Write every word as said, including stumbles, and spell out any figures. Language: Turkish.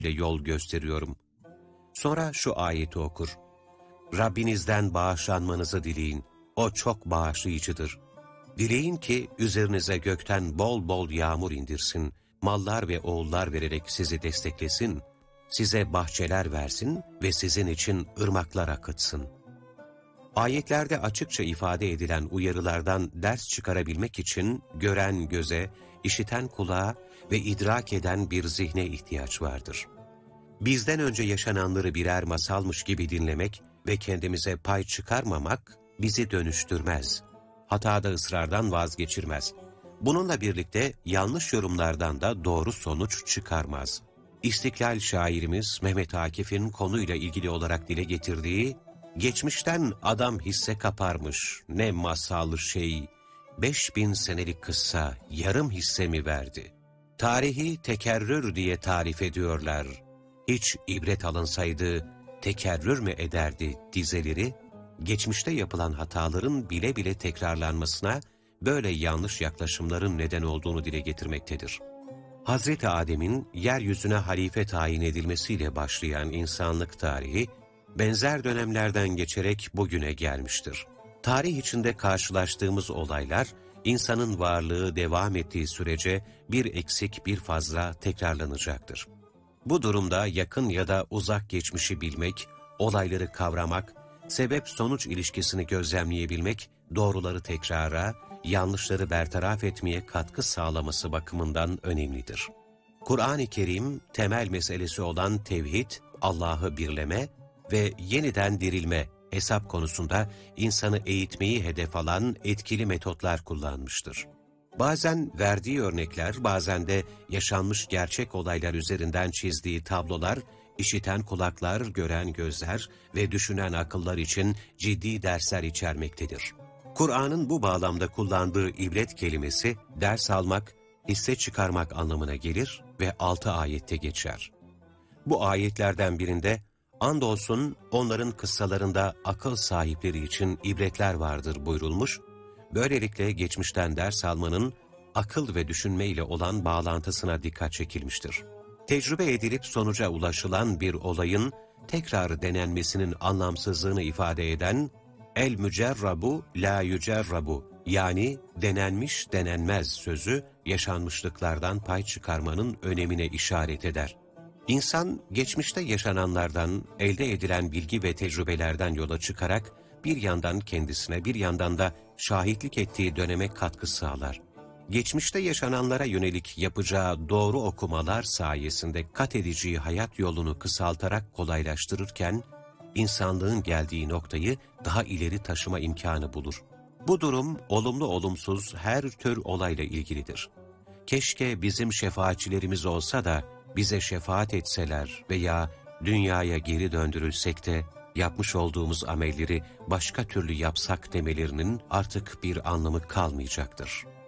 yol gösteriyorum. Sonra şu ayeti okur. Rabbinizden bağışlanmanızı dileyin. O çok bağışlayıcıdır. Dileyin ki üzerinize gökten bol bol yağmur indirsin, mallar ve oğullar vererek sizi desteklesin, size bahçeler versin ve sizin için ırmaklar akıtsın. Ayetlerde açıkça ifade edilen uyarılardan ders çıkarabilmek için gören göze, işiten kulağa ve idrak eden bir zihne ihtiyaç vardır. Bizden önce yaşananları birer masalmış gibi dinlemek ve kendimize pay çıkarmamak bizi dönüştürmez. Hatada ısrardan vazgeçirmez. Bununla birlikte yanlış yorumlardan da doğru sonuç çıkarmaz. İstiklal şairimiz Mehmet Akif'in konuyla ilgili olarak dile getirdiği, geçmişten adam hisse kaparmış, ne masal şey, beş bin senelik kıssa yarım hisse mi verdi? Tarihi tekerrür diye tarif ediyorlar. Hiç ibret alınsaydı tekerrür mü ederdi dizeleri, geçmişte yapılan hataların bile bile tekrarlanmasına böyle yanlış yaklaşımların neden olduğunu dile getirmektedir. Hazreti Adem'in yeryüzüne halife tayin edilmesiyle başlayan insanlık tarihi, benzer dönemlerden geçerek bugüne gelmiştir. Tarih içinde karşılaştığımız olaylar, insanın varlığı devam ettiği sürece bir eksik bir fazla tekrarlanacaktır. Bu durumda yakın ya da uzak geçmişi bilmek, olayları kavramak, sebep-sonuç ilişkisini gözlemleyebilmek, doğruları tekrara, yanlışları bertaraf etmeye katkı sağlaması bakımından önemlidir. Kur'an-ı Kerim, temel meselesi olan tevhid, Allah'ı birleme ve yeniden dirilme, hesap konusunda insanı eğitmeyi hedef alan etkili metotlar kullanmıştır. Bazen verdiği örnekler, bazen de yaşanmış gerçek olaylar üzerinden çizdiği tablolar, işiten kulaklar, gören gözler ve düşünen akıllar için ciddi dersler içermektedir. Kur'an'ın bu bağlamda kullandığı ibret kelimesi, ders almak, hisse çıkarmak anlamına gelir ve altı ayette geçer. Bu ayetlerden birinde, andolsun onların kıssalarında akıl sahipleri için ibretler vardır buyurulmuş, böylelikle geçmişten ders almanın akıl ve düşünme ile olan bağlantısına dikkat çekilmiştir. Tecrübe edilip sonuca ulaşılan bir olayın tekrar denenmesinin anlamsızlığını ifade eden el mücerrabu la yücerrabu, yani denenmiş denenmez sözü yaşanmışlıklardan pay çıkarmanın önemine işaret eder. İnsan geçmişte yaşananlardan, elde edilen bilgi ve tecrübelerden yola çıkarak bir yandan kendisine bir yandan da şahitlik ettiği döneme katkı sağlar. Geçmişte yaşananlara yönelik yapacağı doğru okumalar sayesinde kat edeceği hayat yolunu kısaltarak kolaylaştırırken, insanlığın geldiği noktayı daha ileri taşıma imkanı bulur. Bu durum olumlu olumsuz her tür olayla ilgilidir. Keşke bizim şefaatçilerimiz olsa da bize şefaat etseler veya dünyaya geri döndürülsek de yapmış olduğumuz amelleri başka türlü yapsak demelerinin artık bir anlamı kalmayacaktır.